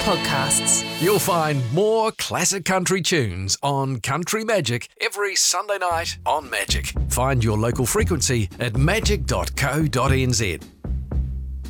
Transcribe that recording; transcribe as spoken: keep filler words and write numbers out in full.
podcasts. You'll find more classic country tunes on Country Magic every Sunday night on Magic. Find your local frequency at magic dot co dot n z.